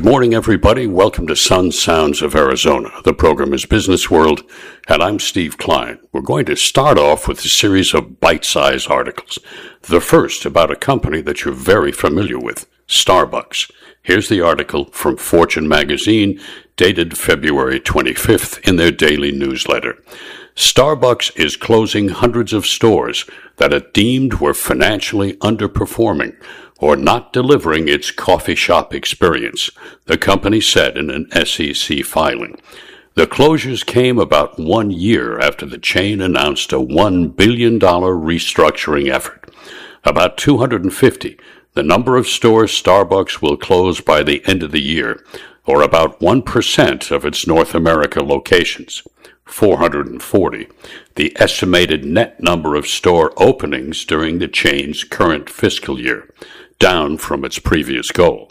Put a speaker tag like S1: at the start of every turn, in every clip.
S1: Good morning, everybody. Welcome to Sun Sounds of Arizona. The program is Business World, and I'm Steve Klein. We're going to start off with a series of bite-sized articles. The first about a company that you're very familiar with, Starbucks. Here's the article from Fortune magazine, dated February 25th in their daily newsletter. Starbucks is closing hundreds of stores that it deemed were financially underperforming or not delivering its coffee shop experience, the company said in an SEC filing. The closures came about 1 year after the chain announced a $1 billion restructuring effort. About 250, the number of stores Starbucks will close by the end of the year, or about 1% of its North America locations. 440, the estimated net number of store openings during the chain's current fiscal year, down from its previous goal.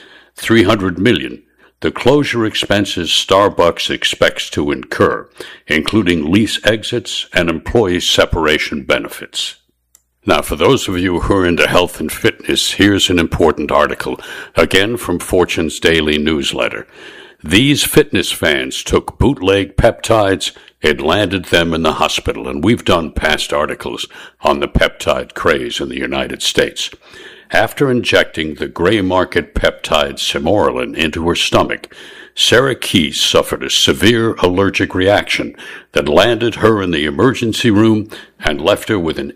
S1: $300 million, the closure expenses Starbucks expects to incur, including lease exits and employee separation benefits. Now, for those of you who are into health and fitness, here's an important article, again from Fortune's daily newsletter. These fitness fans took bootleg peptides. It landed them in the hospital, and we've done past articles on the peptide craze in the United States. After injecting the gray market peptide Sermorelin into her stomach, Sarah Keys suffered a severe allergic reaction that landed her in the emergency room and left her with an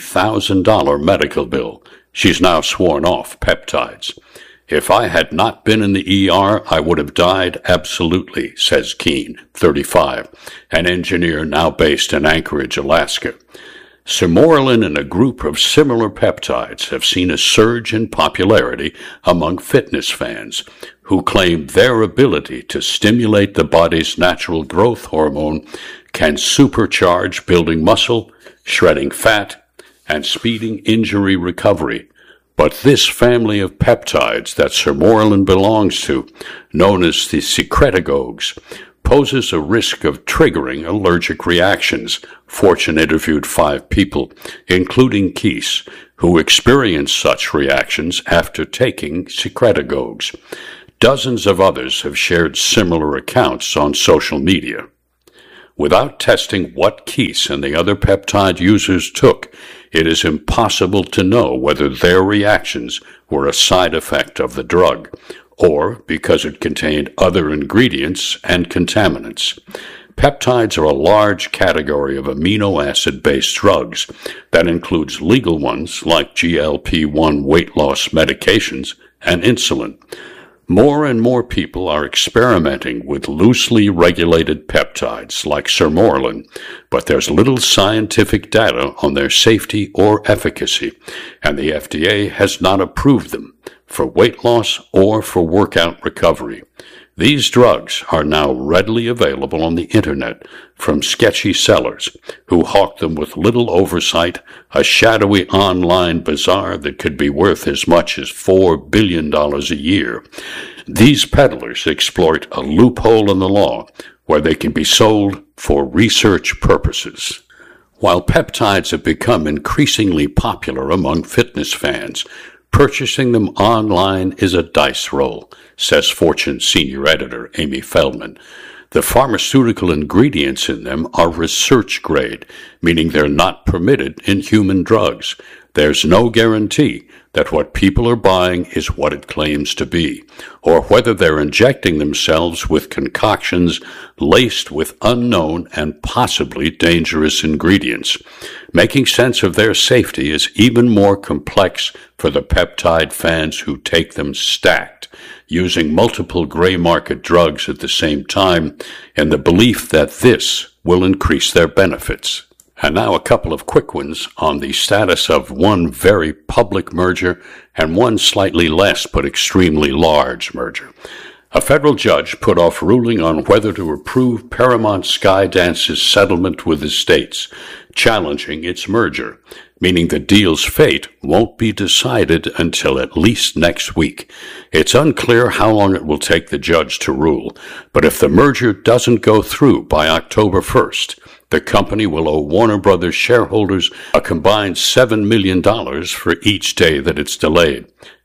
S1: $80,000 medical bill. She's now sworn off peptides. If I had not been in the ER, I would have died absolutely, says Keene, 35, an engineer now based in Anchorage, Alaska. Sermorelin and a group of similar peptides have seen a surge in popularity among fitness fans who claim their ability to stimulate the body's natural growth hormone can supercharge building muscle, shredding fat, and speeding injury recovery. But this family of peptides that Sermorelin belongs to, known as the secretagogues, poses a risk of triggering allergic reactions. Fortune interviewed 5 people, including Keys, who experienced such reactions after taking secretagogues. Dozens of others have shared similar accounts on social media. Without testing what Keys and the other peptide users took, it is impossible to know whether their reactions were a side effect of the drug, or because it contained other ingredients and contaminants. Peptides are a large category of amino acid-based drugs that includes legal ones like GLP-1 weight loss medications and insulin. More and more people are experimenting with loosely regulated peptides like Sermorelin, but there's little scientific data on their safety or efficacy, and the FDA has not approved them for weight loss or for workout recovery. These drugs are now readily available on the internet from sketchy sellers who hawk them with little oversight, a shadowy online bazaar that could be worth as much as $4 billion a year. These peddlers exploit a loophole in the law where they can be sold for research purposes. While peptides have become increasingly popular among fitness fans, purchasing them online is a dice roll, says Fortune senior editor Amy Feldman. The pharmaceutical ingredients in them are research grade, meaning they're not permitted in human drugs. There's no guarantee that what people are buying is what it claims to be, or whether they're injecting themselves with concoctions laced with unknown and possibly dangerous ingredients. Making sense of their safety is even more complex for the peptide fans who take them stacked, using multiple gray market drugs at the same time in the belief that this will increase their benefits. And now a couple of quick ones on the status of one very public merger and one slightly less but extremely large merger. A federal judge put off ruling on whether to approve Paramount Skydance's settlement with the states, challenging its merger, meaning the deal's fate won't be decided until at least next week. It's unclear how long it will take the judge to rule, but if the merger doesn't go through by October 1st, the company will owe Warner Brothers shareholders a combined $7 million for each day that it's delayed.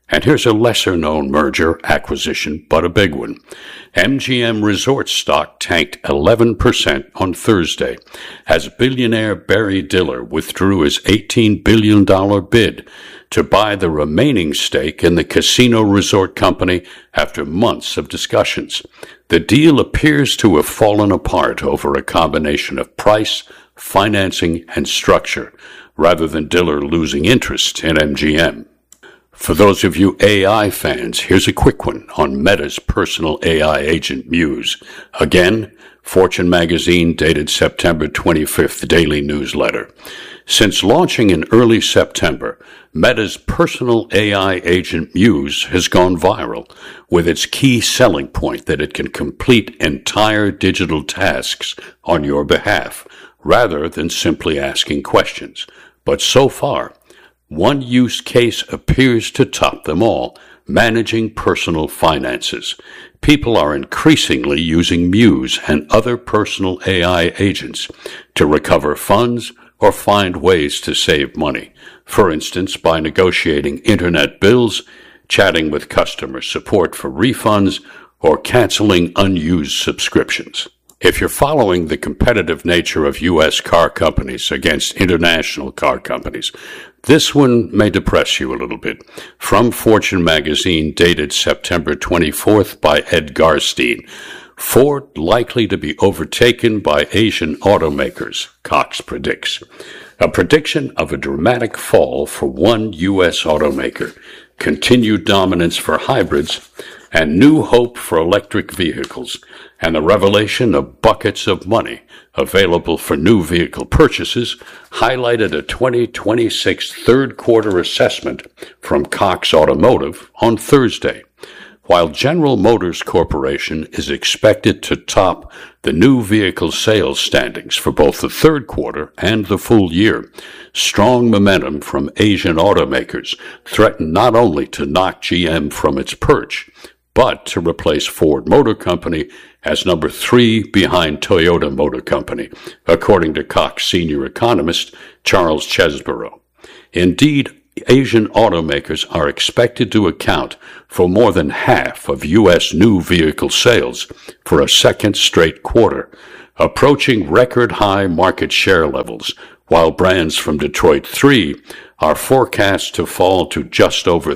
S1: And here's a lesser-known merger acquisition, but a big one. MGM Resorts stock tanked 11% on Thursday as billionaire Barry Diller withdrew his $18 billion bid to buy the remaining stake in the casino resort company after months of discussions. The deal appears to have fallen apart over a combination of price, financing, and structure, rather than Diller losing interest in MGM. For those of you AI fans, here's a quick one on Meta's personal AI agent Muse. Again, Fortune magazine dated September 25th daily newsletter. Since launching in early September, Meta's personal AI agent Muse has gone viral, with its key selling point that it can complete entire digital tasks on your behalf, rather than simply asking questions. But so far, one use case appears to top them all: managing personal finances. People are increasingly using Muse and other personal AI agents to recover funds or find ways to save money, for instance, by negotiating internet bills, chatting with customer support for refunds, or canceling unused subscriptions. If you're following the competitive nature of U.S. car companies against international car companies, this one may depress you a little bit. From Fortune magazine, dated September 24th by Ed Garstein, Ford likely to be overtaken by Asian automakers, Cox predicts. A prediction of a dramatic fall for one U.S. automaker, continued dominance for hybrids, and new hope for electric vehicles, and the revelation of buckets of money available for new vehicle purchases, highlighted a 2026 third quarter assessment from Cox Automotive on Thursday. While General Motors Corporation is expected to top the new vehicle sales standings for both the third quarter and the full year, strong momentum from Asian automakers threaten not only to knock GM from its perch, but to replace Ford Motor Company as number 3 behind Toyota Motor Company, according to Cox senior economist Charles Chesborough. Indeed, Asian automakers are expected to account for more than half of U.S. new vehicle sales for a second straight quarter, approaching record-high market share levels, while brands from Detroit 3 are forecast to fall to just over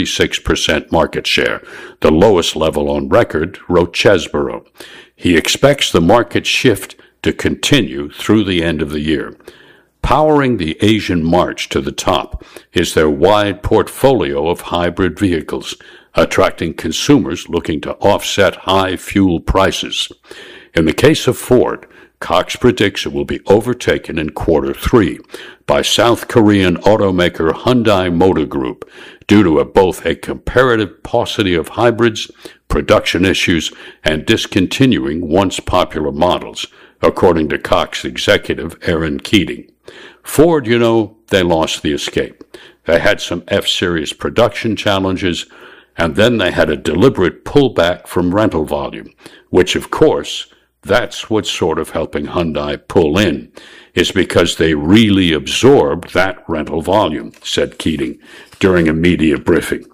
S1: 36% market share, the lowest level on record, wrote Chesborough. He expects the market shift to continue through the end of the year. Powering the Asian march to the top is their wide portfolio of hybrid vehicles, attracting consumers looking to offset high fuel prices. In the case of Ford, Cox predicts it will be overtaken in quarter 3 by South Korean automaker Hyundai Motor Group due to both a comparative paucity of hybrids, production issues, and discontinuing once popular models, according to Cox executive Aaron Keating. Ford, they lost the escape. They had some F-Series production challenges, and then they had a deliberate pullback from rental volume, which, of course, that's what's sort of helping Hyundai pull in, is because they really absorbed that rental volume, said Keating during a media briefing.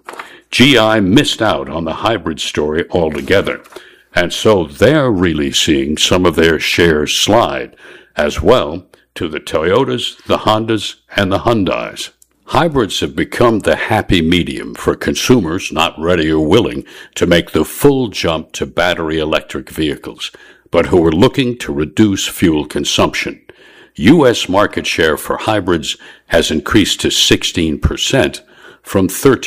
S1: GI missed out on the hybrid story altogether, and so they're really seeing some of their shares slide, as well to the Toyotas, the Hondas, and the Hyundais. Hybrids have become the happy medium for consumers not ready or willing to make the full jump to battery electric vehicles, but who are looking to reduce fuel consumption. U.S. market share for hybrids has increased to 16% from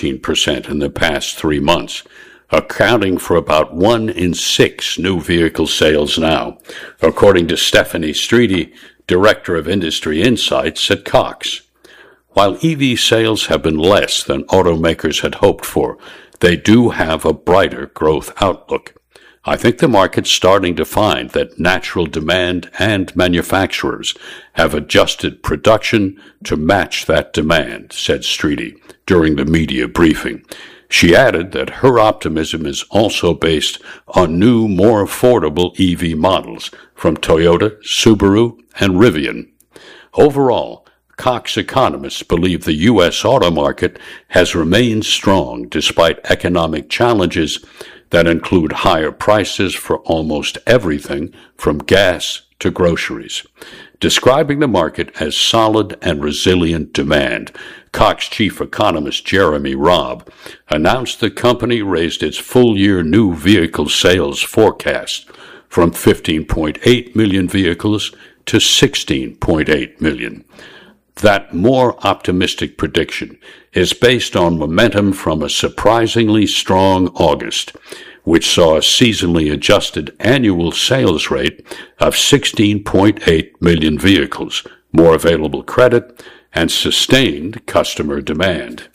S1: 13% in the past 3 months, accounting for about 1 in 6 new vehicle sales now, according to Stephanie Streety, Director of Industry Insights at Cox. While EV sales have been less than automakers had hoped for, they do have a brighter growth outlook. I think the market's starting to find that natural demand and manufacturers have adjusted production to match that demand, said Streety during the media briefing. She added that her optimism is also based on new, more affordable EV models from Toyota, Subaru, and Rivian. Overall, Cox economists believe the U.S. auto market has remained strong despite economic challenges that include higher prices for almost everything from gas to groceries. Describing the market as solid and resilient demand, Cox chief economist Jeremy Robb announced the company raised its full-year new vehicle sales forecast from 15.8 million vehicles to 16.8 million. That more optimistic prediction is based on momentum from a surprisingly strong August, which saw a seasonally adjusted annual sales rate of 16.8 million vehicles, more available credit, and sustained customer demand.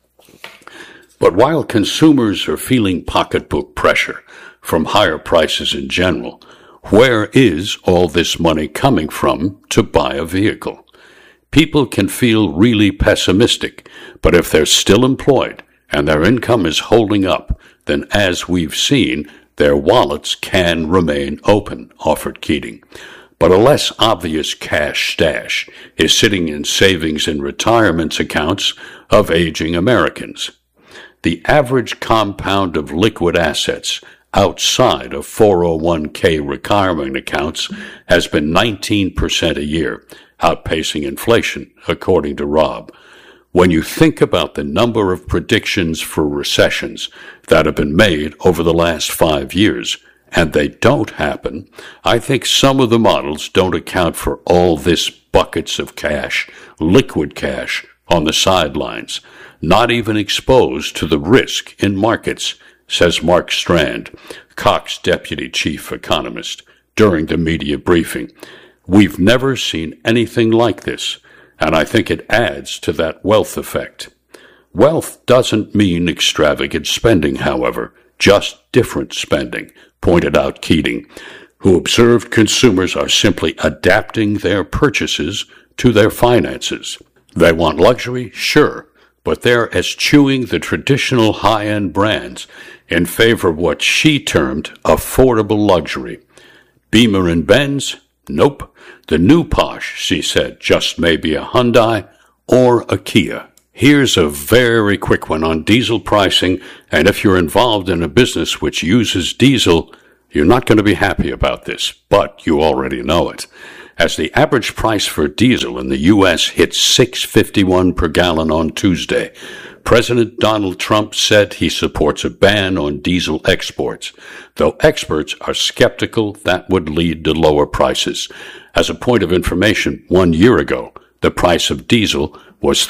S1: But while consumers are feeling pocketbook pressure from higher prices in general, where is all this money coming from to buy a vehicle? People can feel really pessimistic, but if they're still employed and their income is holding up, then as we've seen, their wallets can remain open, offered Keating. But a less obvious cash stash is sitting in savings and retirement accounts of aging Americans. The average compound of liquid assets outside of 401k retirement accounts has been 19% a year, outpacing inflation, according to Robb. When you think about the number of predictions for recessions that have been made over the last 5 years, and they don't happen, I think some of the models don't account for all this buckets of cash, liquid cash, on the sidelines, not even exposed to the risk in markets, says Mark Strand, Cox deputy chief economist, during the media briefing. We've never seen anything like this, and I think it adds to that wealth effect. Wealth doesn't mean extravagant spending, however, just different spending, pointed out Keating, who observed consumers are simply adapting their purchases to their finances. They want luxury, sure, but they're eschewing the traditional high-end brands in favor of what she termed affordable luxury. Beamer and Benz? Nope. The new posh, she said, just maybe a Hyundai or a Kia. Here's a very quick one on diesel pricing, and if you're involved in a business which uses diesel, you're not going to be happy about this, but you already know it. As the average price for diesel in the U.S. hit $6.51 per gallon on Tuesday, President Donald Trump said he supports a ban on diesel exports, though experts are skeptical that would lead to lower prices. As a point of information, 1 year ago, the price of diesel was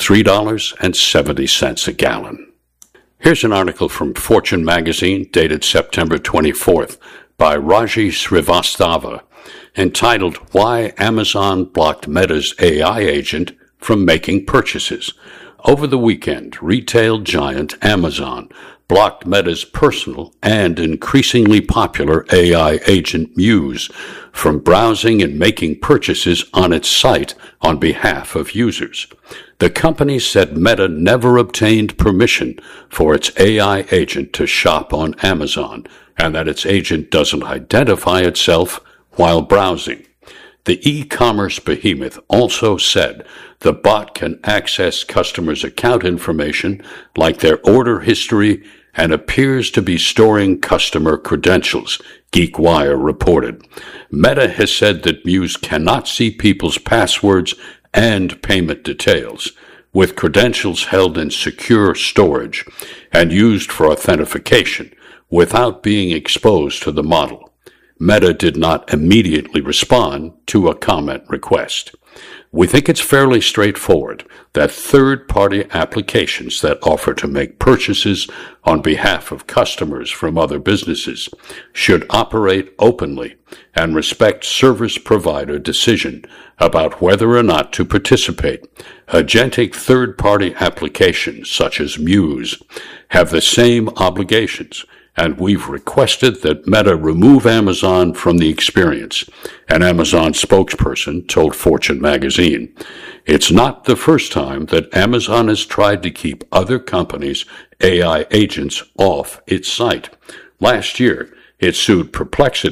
S1: $3.70 a gallon. Here's an article from Fortune magazine dated September 24th by Raji Srivastava, entitled Why Amazon Blocked Meta's AI Agent from Making Purchases. Over the weekend, retail giant Amazon blocked Meta's personal and increasingly popular AI agent Muse from browsing and making purchases on its site on behalf of users. The company said Meta never obtained permission for its AI agent to shop on Amazon, and that its agent doesn't identify itself while browsing. The e-commerce behemoth also said the bot can access customers' account information like their order history and appears to be storing customer credentials, GeekWire reported. Meta has said that Muse cannot see people's passwords and payment details, with credentials held in secure storage and used for authentication without being exposed to the model. Meta did not immediately respond to a comment request. We think it's fairly straightforward that third-party applications that offer to make purchases on behalf of customers from other businesses should operate openly and respect service provider decision about whether or not to participate. Agentic third-party applications such as Muse have the same obligations, and we've requested that Meta remove Amazon from the experience, an Amazon spokesperson told Fortune magazine. It's not the first time that Amazon has tried to keep other companies' AI agents off its site. Last year, it sued Perplexity,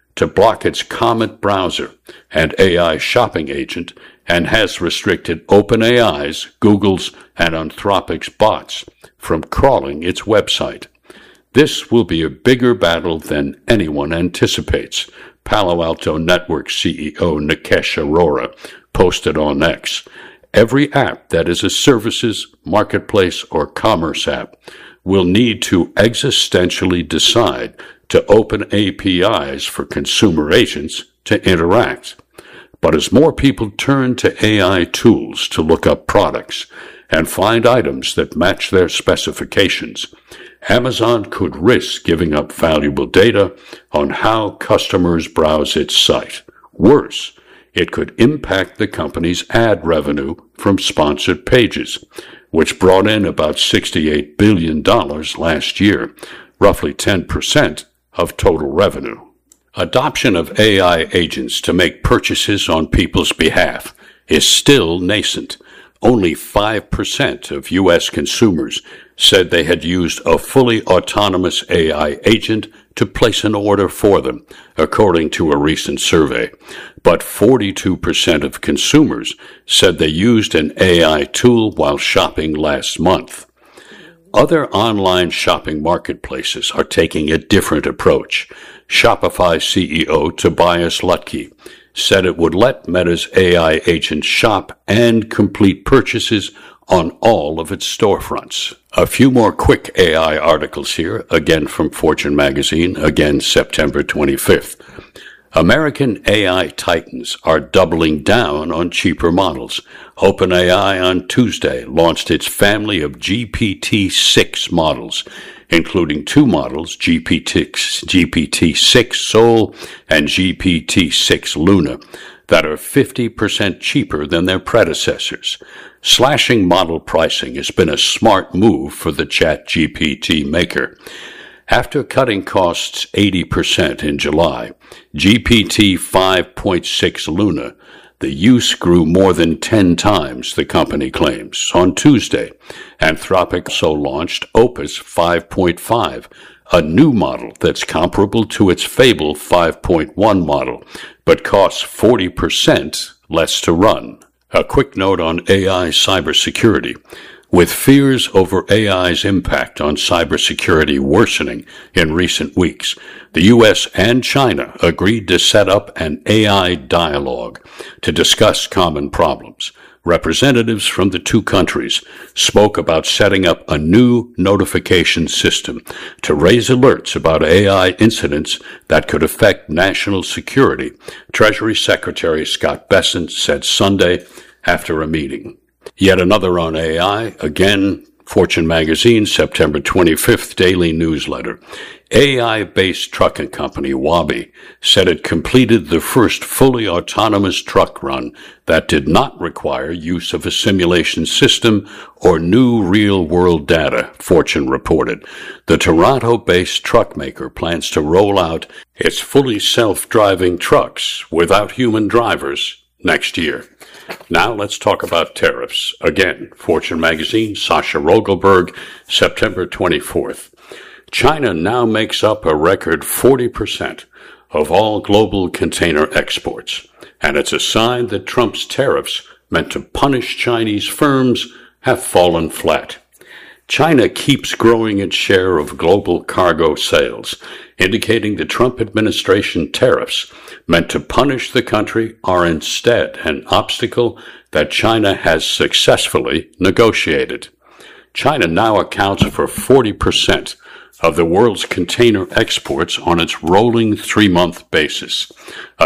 S1: to block its Comet browser and AI shopping agent and has restricted OpenAI's, Google's, and Anthropic's bots from crawling its website. This will be a bigger battle than anyone anticipates, Palo Alto Networks CEO Nikesh Arora posted on X. Every app that is a services, marketplace, or commerce app will need to existentially decide to open APIs for consumer agents to interact. But as more people turn to AI tools to look up products and find items that match their specifications, Amazon could risk giving up valuable data on how customers browse its site. Worse, it could impact the company's ad revenue from sponsored pages, which brought in about $68 billion last year, roughly 10% of total revenue. Adoption of AI agents to make purchases on people's behalf is still nascent. Only 5% of U.S. consumers said they had used a fully autonomous AI agent to place an order for them, according to a recent survey. But 42% of consumers said they used an AI tool while shopping last month. Other online shopping marketplaces are taking a different approach. Shopify CEO Tobias Lutke said it would let Meta's AI agent shop and complete purchases on all of its storefronts. A few more quick AI articles here, again from Fortune magazine, again September 25th. American AI titans are doubling down on cheaper models. OpenAI on Tuesday launched its family of GPT-6 models, including two models, GPT-6 Sol and GPT-6 Luna, that are 50% cheaper than their predecessors. Slashing model pricing has been a smart move for the ChatGPT maker. After cutting costs 80% in July, GPT 5.6 Luna, the use grew more than 10 times, the company claims. On Tuesday, Anthropic also launched Opus 5.5, a new model that's comparable to its Fable 5.1 model, but costs 40% less to run. A quick note on AI cybersecurity. With fears over AI's impact on cybersecurity worsening in recent weeks, the U.S. and China agreed to set up an AI dialogue to discuss common problems. Representatives from the two countries spoke about setting up a new notification system to raise alerts about AI incidents that could affect national security, Treasury Secretary Scott Bessent said Sunday after a meeting. Yet another on AI, again, Fortune magazine, September 25th daily newsletter. AI-based trucking company Waabi said it completed the first fully autonomous truck run that did not require use of a simulation system or new real-world data, Fortune reported. The Toronto-based truck maker plans to roll out its fully self-driving trucks without human drivers next year. Now let's talk about tariffs. Again, Fortune magazine, Sasha Rogelberg, September 24th. China now makes up a record 40% of all global container exports, and it's a sign that Trump's tariffs meant to punish Chinese firms have fallen flat. China keeps growing its share of global cargo sales, indicating the Trump administration tariffs meant to punish the country are instead an obstacle that China has successfully negotiated. China now accounts for 40% of the world's container exports on its rolling 3-month basis, a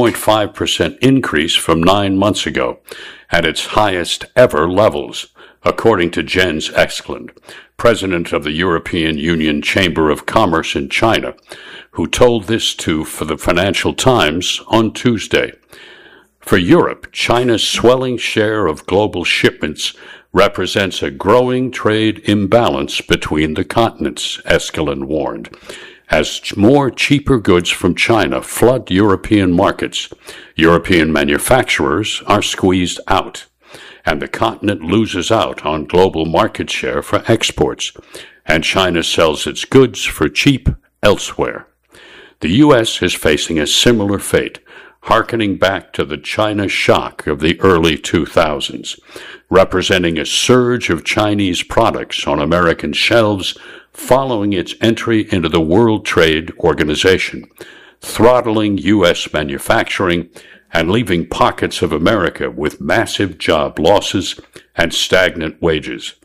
S1: 2.5% increase from 9 months ago, at its highest ever levels, according to Jens Esklund, president of the European Union Chamber of Commerce in China, who told this for the Financial Times on Tuesday. For Europe, China's swelling share of global shipments represents a growing trade imbalance between the continents, Eskelin warned. As more cheaper goods from China flood European markets, European manufacturers are squeezed out, and the continent loses out on global market share for exports, and China sells its goods for cheap elsewhere. The U.S. is facing a similar fate, hearkening back to the China shock of the early 2000s, representing a surge of Chinese products on American shelves following its entry into the World Trade Organization, throttling U.S. manufacturing and leaving pockets of America with massive job losses and stagnant wages.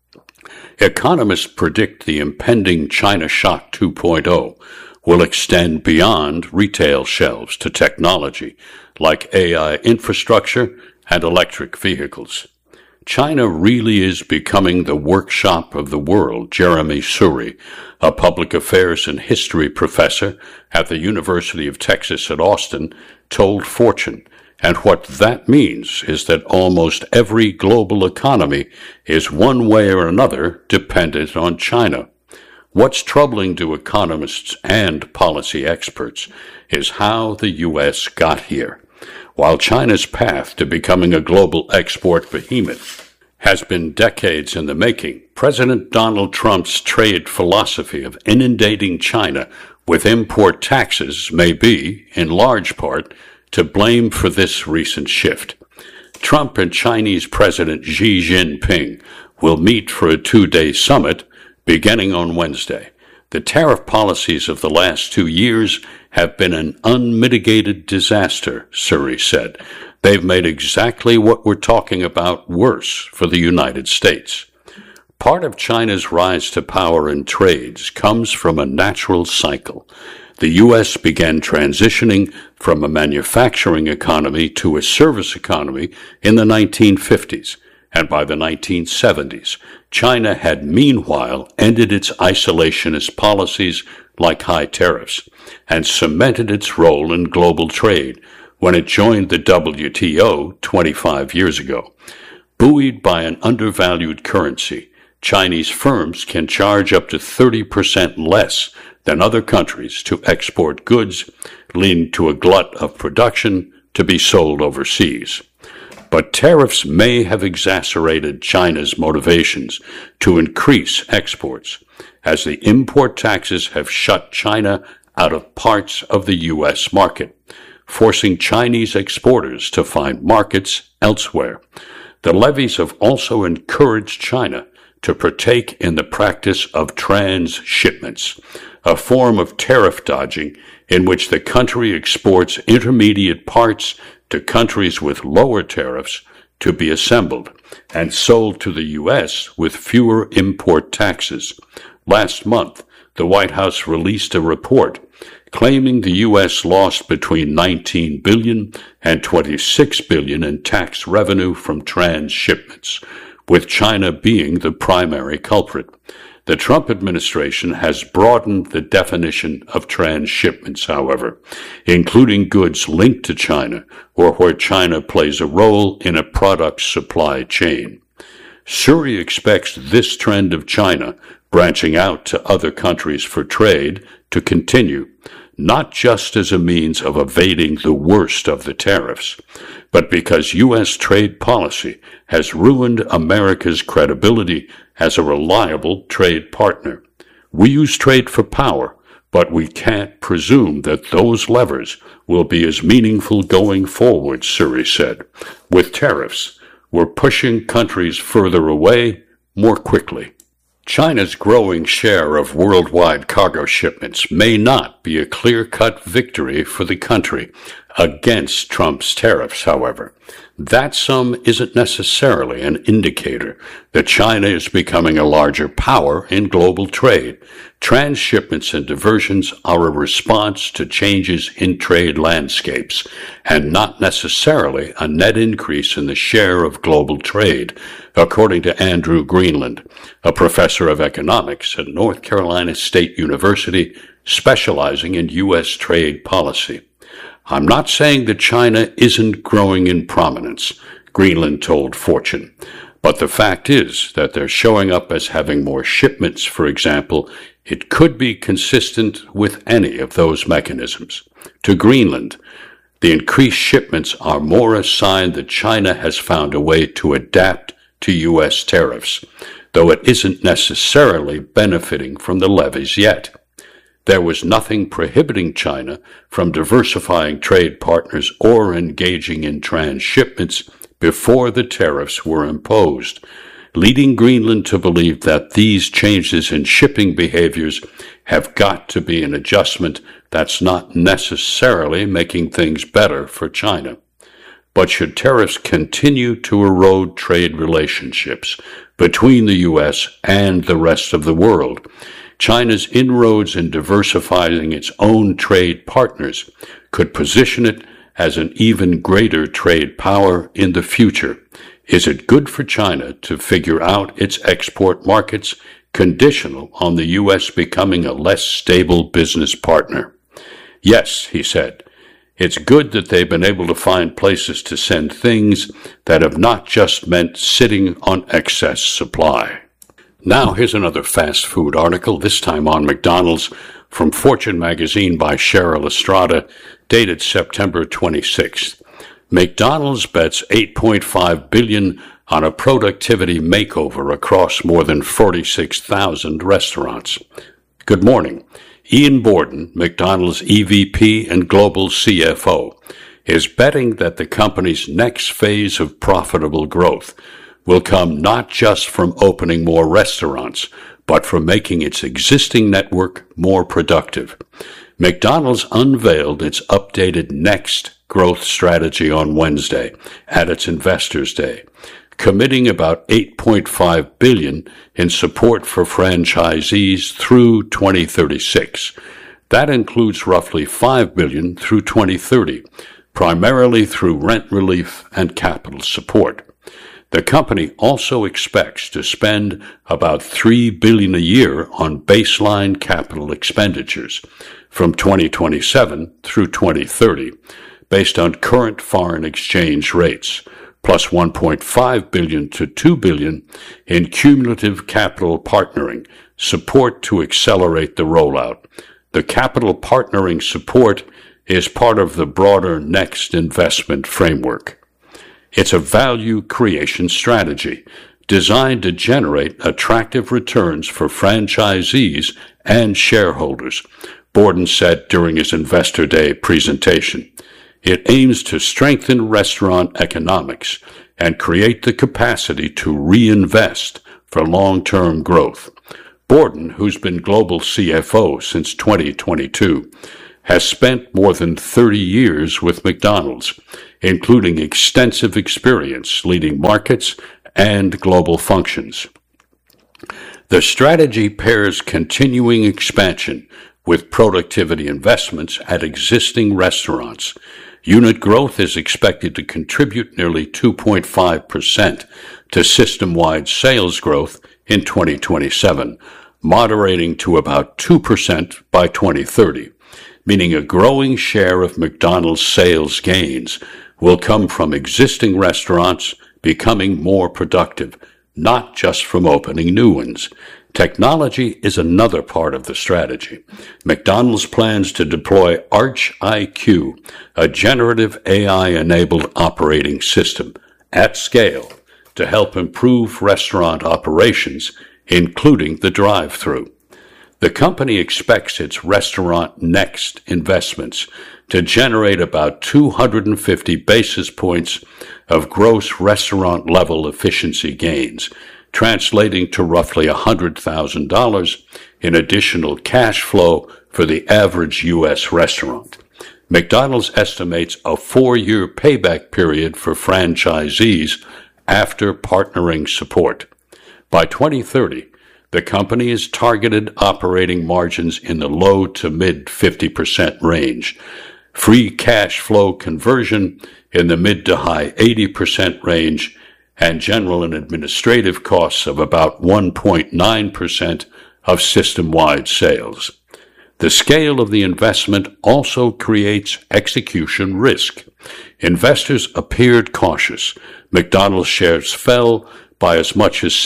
S1: Economists predict the impending China Shock 2.0 will extend beyond retail shelves to technology like AI infrastructure and electric vehicles. China really is becoming the workshop of the world, Jeremy Suri, a public affairs and history professor at the University of Texas at Austin, told Fortune. And what that means is that almost every global economy is one way or another dependent on China. What's troubling to economists and policy experts is how the U.S. got here. While China's path to becoming a global export behemoth has been decades in the making, President Donald Trump's trade philosophy of inundating China with import taxes may be, in large part, to blame for this recent shift. Trump and Chinese President Xi Jinping will meet for a 2-day summit beginning on Wednesday. The tariff policies of the last 2 years have been an unmitigated disaster, Suri said. They've made exactly what we're talking about worse for the United States. Part of China's rise to power in trades comes from a natural cycle. The U.S. began transitioning from a manufacturing economy to a service economy in the 1950s, and by the 1970s, China had meanwhile ended its isolationist policies like high tariffs and cemented its role in global trade when it joined the WTO 25 years ago. Buoyed by an undervalued currency, Chinese firms can charge up to 30% less than other countries to export goods, leading to a glut of production to be sold overseas. But tariffs may have exacerbated China's motivations to increase exports, as the import taxes have shut China out of parts of the U.S. market, forcing Chinese exporters to find markets elsewhere. The levies have also encouraged China to partake in the practice of transshipments, a form of tariff dodging in which the country exports intermediate parts to countries with lower tariffs to be assembled and sold to the U.S. with fewer import taxes. Last month, the White House released a report claiming the U.S. lost between $19 billion and $26 billion in tax revenue from transshipments, with China being the primary culprit. The Trump administration has broadened the definition of transshipments, however, including goods linked to China or where China plays a role in a product supply chain. Suri expects this trend of China branching out to other countries for trade to continue, not just as a means of evading the worst of the tariffs, but because U.S. trade policy has ruined America's credibility as a reliable trade partner. We use trade for power, but we can't presume that those levers will be as meaningful going forward, Suri said. With tariffs, we're pushing countries further away more quickly. China's growing share of worldwide cargo shipments may not be a clear-cut victory for the country against Trump's tariffs, however. That sum isn't necessarily an indicator that China is becoming a larger power in global trade. Transshipments and diversions are a response to changes in trade landscapes and not necessarily a net increase in the share of global trade, according to Andrew Greenland, a professor of economics at North Carolina State University specializing in U.S. trade policy. I'm not saying that China isn't growing in prominence, Greenland told Fortune, but the fact is that they're showing up as having more shipments, for example. It could be consistent with any of those mechanisms. To Greenland, the increased shipments are more a sign that China has found a way to adapt to U.S. tariffs, though it isn't necessarily benefiting from the levies yet. There was nothing prohibiting China from diversifying trade partners or engaging in transshipments before the tariffs were imposed, leading Greenland to believe that these changes in shipping behaviors have got to be an adjustment that's not necessarily making things better for China. But should tariffs continue to erode trade relationships between the U.S. and the rest of the world, China's inroads in diversifying its own trade partners could position it as an even greater trade power in the future. Is it good for China to figure out its export markets conditional on the U.S. becoming a less stable business partner? Yes, he said. It's good that they've been able to find places to send things that have not just meant sitting on excess supply. Now here's another fast food article, this time on McDonald's, from Fortune magazine by Cheryl Estrada, dated September 26th. McDonald's bets $8.5 billion on a productivity makeover across more than 46,000 restaurants. Good morning. Ian Borden, McDonald's EVP and Global CFO, is betting that the company's next phase of profitable growth will come not just from opening more restaurants, but from making its existing network more productive. McDonald's unveiled its updated Next growth strategy on Wednesday at its Investors Day, committing about $8.5 billion in support for franchisees through 2036. That includes roughly $5 billion through 2030, primarily through rent relief and capital support. The company also expects to spend about $3 billion a year on baseline capital expenditures from 2027 through 2030, based on current foreign exchange rates, plus $1.5 billion to $2 billion in cumulative capital partnering support to accelerate the rollout. The capital partnering support is part of the broader Next investment framework. It's a value creation strategy designed to generate attractive returns for franchisees and shareholders, Borden said during his Investor Day presentation. It aims to strengthen restaurant economics and create the capacity to reinvest for long-term growth. Borden, who's been global CFO since 2022, has spent more than 30 years with McDonald's, including extensive experience leading markets and global functions. The strategy pairs continuing expansion with productivity investments at existing restaurants. Unit growth is expected to contribute nearly 2.5% to system-wide sales growth in 2027, moderating to about 2% by 2030. Meaning a growing share of McDonald's sales gains will come from existing restaurants becoming more productive, not just from opening new ones. Technology is another part of the strategy. McDonald's plans to deploy Arch IQ, a generative AI-enabled operating system, at scale to help improve restaurant operations, including the drive-thru. The company expects its Restaurant Next investments to generate about 250 basis points of gross restaurant-level efficiency gains, translating to roughly $100,000 in additional cash flow for the average U.S. restaurant. McDonald's estimates a 4-year payback period for franchisees after partnering support. By 2030, the company has targeted operating margins in the low to mid 50% range, free cash flow conversion in the mid to high 80% range, and general and administrative costs of about 1.9% of system-wide sales. The scale of the investment also creates execution risk. Investors appeared cautious. McDonald's shares fell by as much as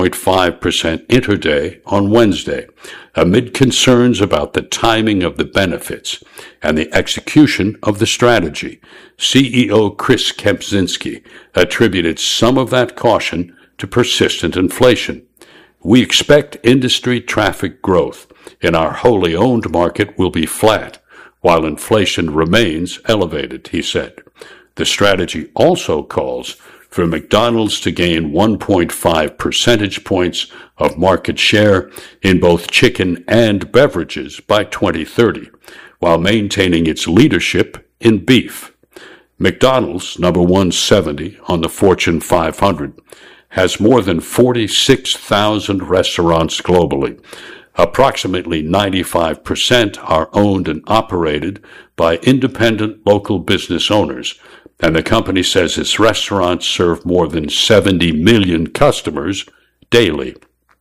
S1: 6.5% intraday on Wednesday, amid concerns about the timing of the benefits and the execution of the strategy. CEO Chris Kempczynski attributed some of that caution to persistent inflation. We expect industry traffic growth in our wholly owned market will be flat, while inflation remains elevated, he said. The strategy also calls for McDonald's to gain 1.5 percentage points of market share in both chicken and beverages by 2030, while maintaining its leadership in beef. McDonald's, number 170 on the Fortune 500, has more than 46,000 restaurants globally. Approximately 95% are owned and operated by independent local business owners, and the company says its restaurants serve more than 70 million customers daily.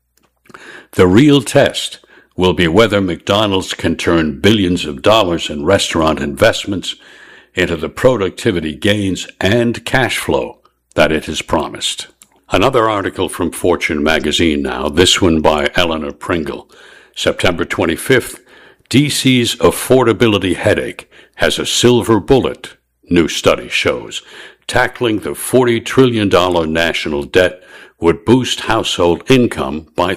S1: The real test will be whether McDonald's can turn billions of dollars in restaurant investments into the productivity gains and cash flow that it has promised. Another article from Fortune magazine now, this one by Eleanor Pringle. September 25th, DC's affordability headache has a silver bullet, new study shows. Tackling the $40 trillion national debt would boost household income by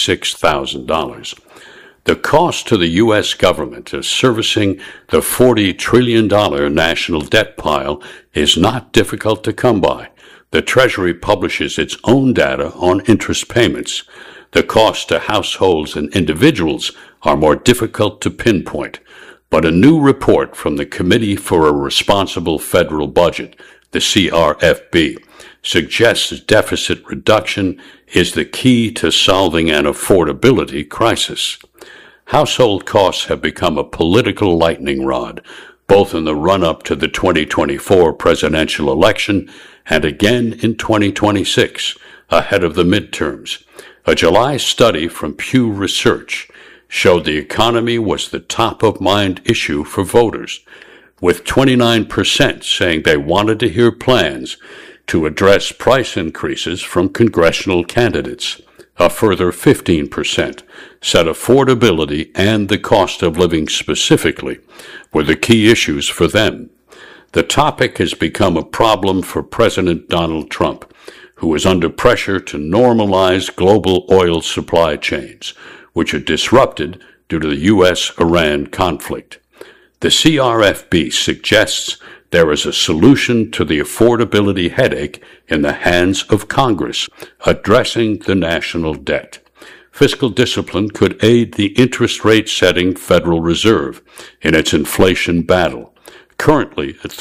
S1: $36,000. The cost to the U.S. government of servicing the $40 trillion national debt pile is not difficult to come by. The Treasury publishes its own data on interest payments. The costs to households and individuals are more difficult to pinpoint, but a new report from the Committee for a Responsible Federal Budget, the CRFB, suggests deficit reduction is the key to solving an affordability crisis. Household costs have become a political lightning rod, both in the run-up to the 2024 presidential election and again in 2026, ahead of the midterms. A July study from Pew Research showed the economy was the top-of-mind issue for voters, with 29% saying they wanted to hear plans to address price increases from congressional candidates. A further 15% said affordability and the cost of living specifically were the key issues for them. The topic has become a problem for President Donald Trump, who is under pressure to normalize global oil supply chains, which are disrupted due to the U.S.-Iran conflict. The CRFB suggests there is a solution to the affordability headache in the hands of Congress, addressing the national debt. Fiscal discipline could aid the interest rate-setting Federal Reserve in its inflation battle, currently at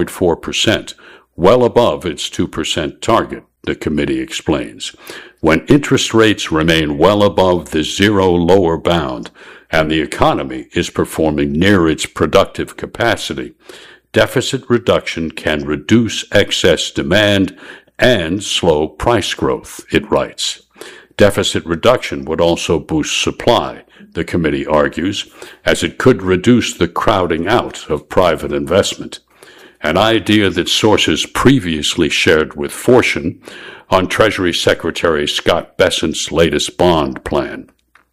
S1: 3.4%, well above its 2% target, the committee explains. When interest rates remain well above the zero lower bound and the economy is performing near its productive capacity, deficit reduction can reduce excess demand and slow price growth, it writes. Deficit reduction would also boost supply, the committee argues, as it could reduce the crowding out of private investment, an idea that sources previously shared with Fortune on Treasury Secretary Scott Bessent's latest bond plan.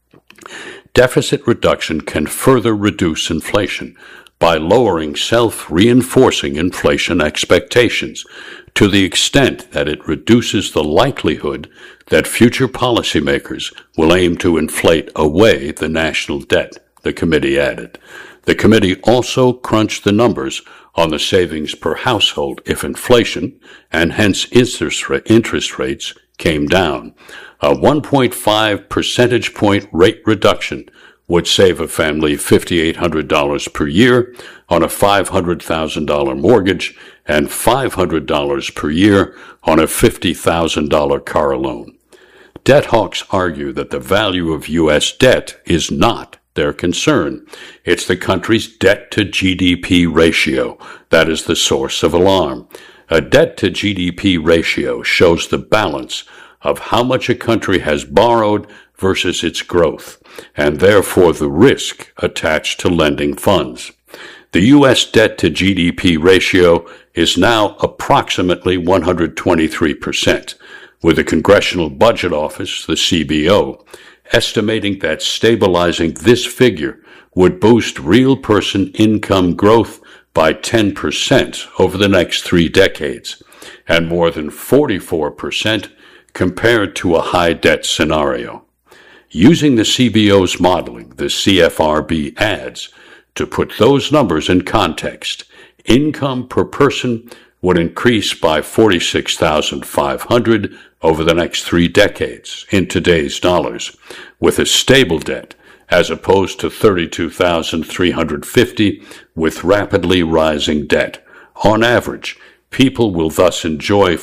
S1: Deficit reduction can further reduce inflation by lowering self-reinforcing inflation expectations to the extent that it reduces the likelihood that future policymakers will aim to inflate away the national debt, the committee added. The committee also crunched the numbers on the savings per household if inflation, and hence interest rates, came down. A 1.5 percentage point rate reduction would save a family $5,800 per year on a $500,000 mortgage and $500 per year on a $50,000 car loan. Debt hawks argue that the value of U.S. debt is not their concern. It's the country's debt-to-GDP ratio that is the source of alarm. A debt-to-GDP ratio shows the balance of how much a country has borrowed versus its growth, and therefore the risk attached to lending funds. The U.S. debt-to-GDP ratio is now approximately 123%, with the Congressional Budget Office, the CBO, estimating that stabilizing this figure would boost real person income growth by 10% over the next 3 decades, and more than 44% compared to a high debt scenario. Using the CBO's modeling, the CFRB adds, to put those numbers in context, income per person would increase by $46,500 over the next 3 decades in today's dollars, with a stable debt, as opposed to $32,350 with rapidly rising debt. On average, people will thus enjoy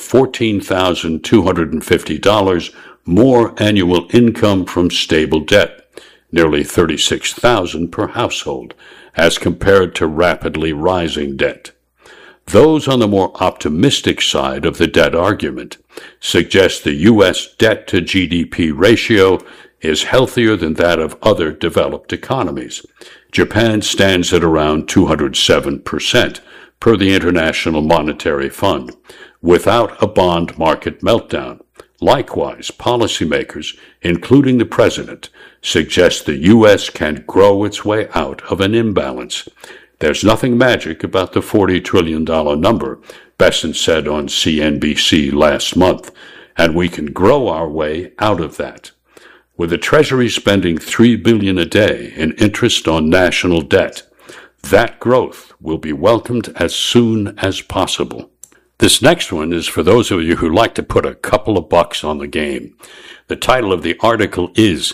S1: $14,250 more annual income from stable debt, nearly $36,000 per household, as compared to rapidly rising debt. Those on the more optimistic side of the debt argument suggest the U.S. debt to GDP ratio is healthier than that of other developed economies. Japan stands at around 207%, per the International Monetary Fund, without a bond market meltdown. Likewise, policymakers, including the president, suggest the U.S. can grow its way out of an imbalance. There's nothing magic about the $40 trillion number, Bessent said on CNBC last month, and we can grow our way out of that. With the Treasury spending $3 billion a day in interest on national debt, that growth will be welcomed as soon as possible. This next one is for those of you who like to put a couple of bucks on the game. The title of the article is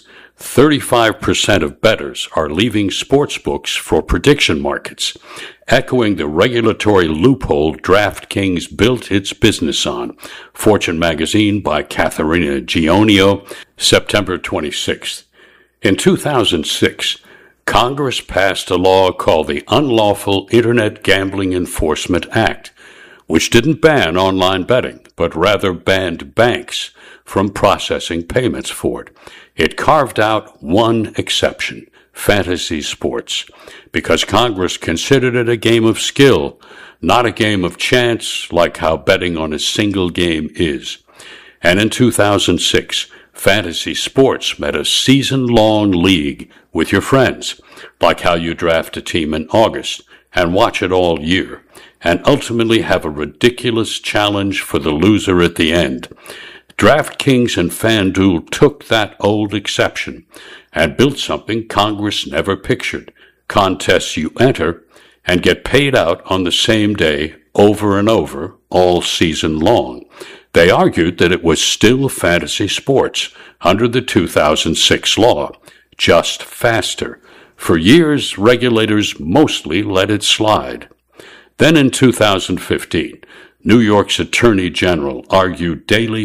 S1: 35% of bettors are leaving sportsbooks for prediction markets, echoing the regulatory loophole DraftKings built its business on. Fortune magazine by Katharina Gionio, September 26th. In 2006, Congress passed a law called the Unlawful Internet Gambling Enforcement Act, which didn't ban online betting, but rather banned banks from processing payments for it. It carved out one exception, fantasy sports, because Congress considered it a game of skill, not a game of chance like how betting on a single game is. And in 2006, fantasy sports meant a season-long league with your friends, like how you draft a team in August and watch it all year, and ultimately have a ridiculous challenge for the loser at the end. DraftKings and FanDuel took that old exception and built something Congress never pictured. Contests you enter and get paid out on the same day over and over all season long. They argued that it was still fantasy sports under the 2006 law, just faster. For years, regulators mostly let it slide. Then in 2015, New York's Attorney General argued daily